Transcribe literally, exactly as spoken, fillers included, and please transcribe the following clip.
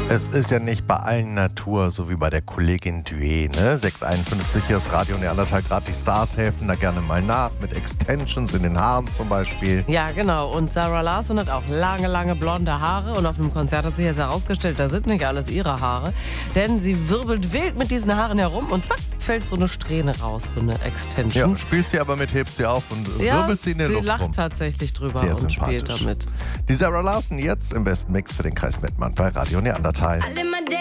Es ist ja nicht bei allen Natur, so wie bei der Kollegin Duet, ne? sechs einundfünfzig, hier ist Radio Neandertal, gerade die Stars helfen da gerne mal nach, mit Extensions in den Haaren zum Beispiel. Ja, genau. Und Sarah Larsson hat auch lange, lange blonde Haare. Und auf einem Konzert hat sich jetzt herausgestellt, das sind nicht alles ihre Haare. Denn sie wirbelt wild mit diesen Haaren herum und zack, fällt so eine Strähne raus, so eine Extension. Ja, spielt sie aber mit, hebt sie auf und ja, wirbelt sie in der sie Luft lacht rum. tatsächlich drüber Sehr und spielt sympathisch. damit. Die Sarah Larsson jetzt im besten Mix für den Kreis Mettmann bei Radio Neandertal.